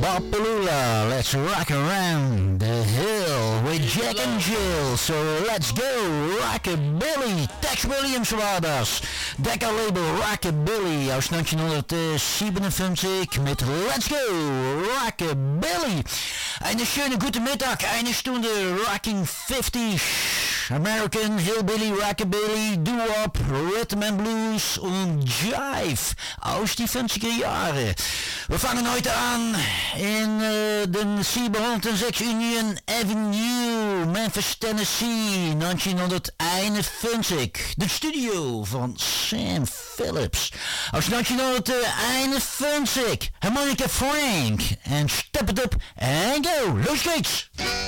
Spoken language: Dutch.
Bob Palula, let's rock around the hill with Jack and Jill. So let's go, Rockabilly. Tex Williams war das. Decca Label Rockabilly aus 1957 mit Let's Go, Rockabilly. Eine schöne gute Mittag, eine Stunde Rocking 50s. American Hillbilly, Rockabilly, Doo-Wop, Rhythm and Blues und Jive aus die 50er Jahre. Wir fangen heute an in den 706 Union Avenue, Memphis, Tennessee, 1951. Het studio van Sam Phillips aus 1951. Harmonica Frank en Step It Up and Go. Los geht's!